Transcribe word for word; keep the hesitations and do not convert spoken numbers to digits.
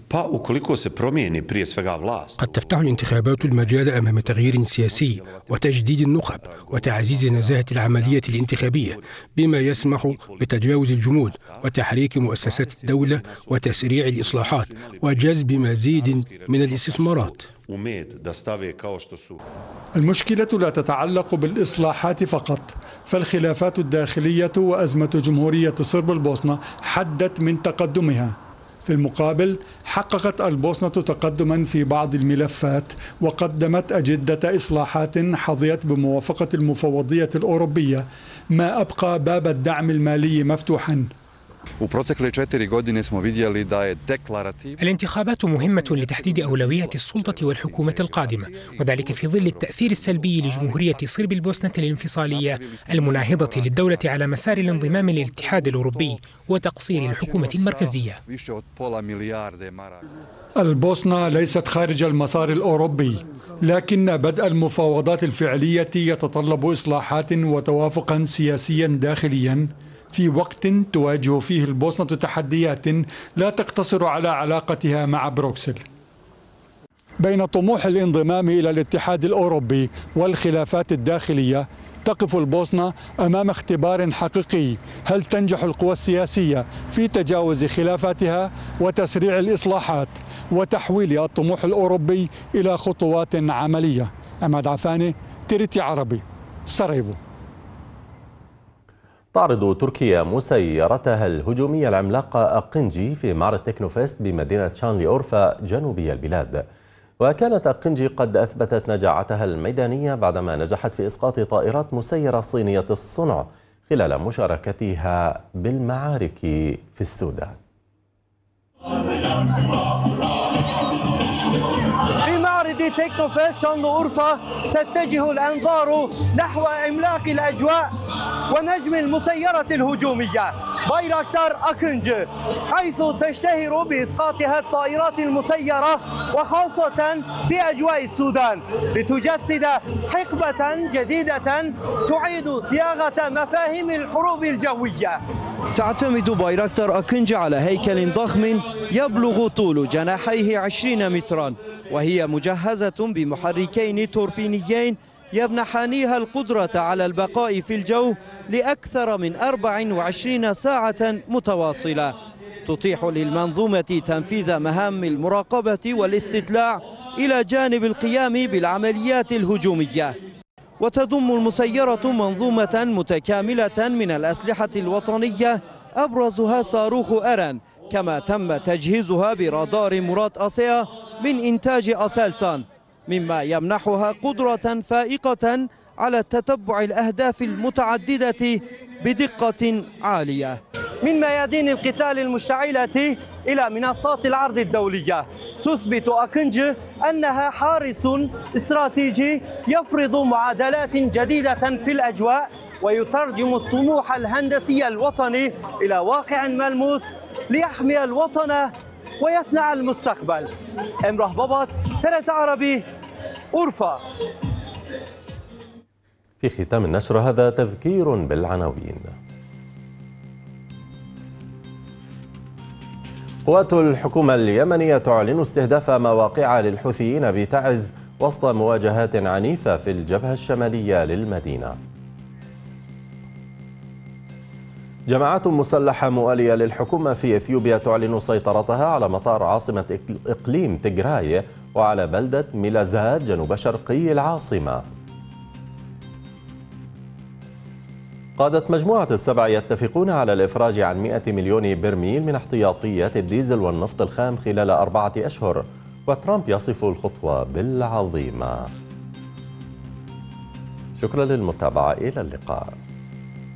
قد تفتح الانتخابات المجال أمام تغيير سياسي وتجديد النخب وتعزيز نزاهة العملية الانتخابية، بما يسمح بتجاوز الجمود وتحريك مؤسسات الدولة وتسريع الإصلاحات وجذب مزيد من الاستثمارات. المشكلة لا تتعلق بالإصلاحات فقط، فالخلافات الداخلية وأزمة جمهورية صرب البوسنة حدت من تقدمها. في المقابل حققت البوسنة تقدما في بعض الملفات وقدمت أجندة إصلاحات حظيت بموافقة المفوضية الأوروبية، ما أبقى باب الدعم المالي مفتوحا. الانتخابات مهمة لتحديد أولويات السلطة والحكومة القادمة، وذلك في ظل التأثير السلبي لجمهورية صرب البوسنة الانفصالية المناهضة للدولة على مسار الانضمام للاتحاد الأوروبي وتقصير الحكومة المركزية. البوسنة ليست خارج المسار الأوروبي، لكن بدء المفاوضات الفعلية يتطلب إصلاحات وتوافقا سياسيا داخليا في وقت تواجه فيه البوسنة تحديات لا تقتصر على علاقتها مع بروكسل. بين طموح الانضمام إلى الاتحاد الأوروبي والخلافات الداخلية، تقف البوسنة أمام اختبار حقيقي. هل تنجح القوى السياسية في تجاوز خلافاتها وتسريع الإصلاحات وتحويل الطموح الأوروبي إلى خطوات عملية؟ عماد عفاني، تيرتي عربي، سراييفو. تعرض تركيا مسيرتها الهجومية العملاقة أقنجي في معرض تكنوفيست بمدينة شانلي أورفا جنوبي البلاد. وكانت أقنجي قد أثبتت نجاعتها الميدانية بعدما نجحت في إسقاط طائرات مسيرة صينية الصنع خلال مشاركتها بالمعارك في السودان. في معرض تكنوفيست شانلي أورفا تتجه الأنظار نحو عملاق الأجواء ونجم المسيرة الهجومية بايراكتار أقنجي، حيث تشتهر بإسقاطها الطائرات المسيرة وخاصة في أجواء السودان، لتجسد حقبة جديدة تعيد صياغة مفاهيم الحروب الجوية. تعتمد بايراكتار أقنجي على هيكل ضخم يبلغ طول جناحيه عشرين مترا، وهي مجهزة بمحركين توربينيين يمنحانيها القدرة على البقاء في الجو لأكثر من أربع وعشرين ساعة متواصلة، تتيح للمنظومة تنفيذ مهام المراقبة والاستطلاع إلى جانب القيام بالعمليات الهجومية. وتضم المسيرة منظومة متكاملة من الأسلحة الوطنية أبرزها صاروخ أرن، كما تم تجهيزها برادار مراد أسيا من إنتاج أسلسان، مما يمنحها قدرة فائقة على تتبع الأهداف المتعددة بدقة عالية. من ميادين القتال المشتعلة إلى منصات العرض الدولية، تثبت أقنجي أنها حارس استراتيجي يفرض معادلات جديدة في الأجواء ويترجم الطموح الهندسي الوطني إلى واقع ملموس ليحمي الوطن ويصنع المستقبل. امره بابات، ترت عربي، أورفا. في ختام النشر هذا تذكير بالعناوين. قوات الحكومة اليمنية تعلن استهداف مواقع للحوثيين بتعز وسط مواجهات عنيفة في الجبهة الشمالية للمدينة. جماعات مسلحة موالية للحكومة في إثيوبيا تعلن سيطرتها على مطار عاصمة إقليم تيغراي وعلى بلدة ميلازات جنوب شرقي العاصمة. قادة مجموعة السبع يتفقون على الإفراج عن مئة مليون برميل من احتياطيات الديزل والنفط الخام خلال أربعة أشهر، وترامب يصف الخطوة بالعظيمة. شكرا للمتابعة، إلى اللقاء.